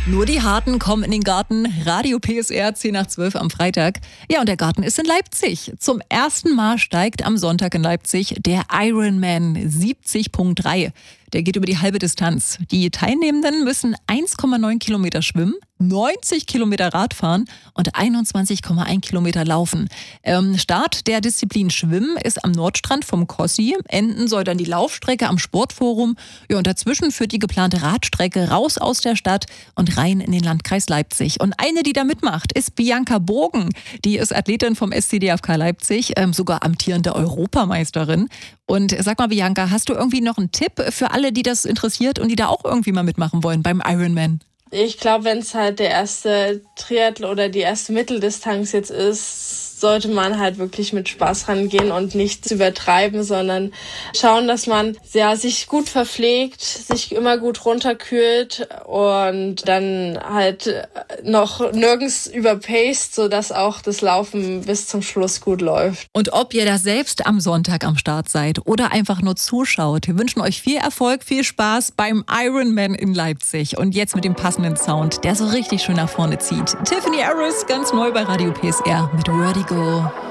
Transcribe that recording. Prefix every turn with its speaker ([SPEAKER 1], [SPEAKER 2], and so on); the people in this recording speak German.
[SPEAKER 1] Nur die Harten kommen in den Garten. Radio PSR 10 nach 12 am Freitag. Ja, und der Garten ist in Leipzig. Zum ersten Mal steigt am Sonntag in Leipzig der Ironman 70.3. Der geht über die halbe Distanz. Die Teilnehmenden müssen 1,9 Kilometer schwimmen, 90 Kilometer Radfahren und 21,1 Kilometer laufen. Start der Disziplin Schwimmen ist am Nordstrand vom Kossi. Enden soll dann die Laufstrecke am Sportforum. Ja, und dazwischen führt die geplante Radstrecke raus aus der Stadt und rein in den Landkreis Leipzig. Und eine, die da mitmacht, ist Bianca Bogen. Die ist Athletin vom SCDFK Leipzig, sogar amtierende Europameisterin. Und sag mal, Bianca, hast du irgendwie noch einen Tipp für alle, die das interessiert und die da auch irgendwie mal mitmachen wollen beim Ironman?
[SPEAKER 2] Ich glaube, wenn es halt der erste Triathlon oder die erste Mitteldistanz jetzt ist, sollte man halt wirklich mit Spaß rangehen und nichts übertreiben, sondern schauen, dass man sich gut verpflegt, sich immer gut runterkühlt und dann halt noch nirgends überpaced, sodass auch das Laufen bis zum Schluss gut läuft.
[SPEAKER 1] Und ob ihr da selbst am Sonntag am Start seid oder einfach nur zuschaut, wir wünschen euch viel Erfolg, viel Spaß beim Ironman in Leipzig. Und jetzt mit dem passenden Sound, der so richtig schön nach vorne zieht. Tiffany Harris, ganz neu bei Radio PSR mit Vertigo.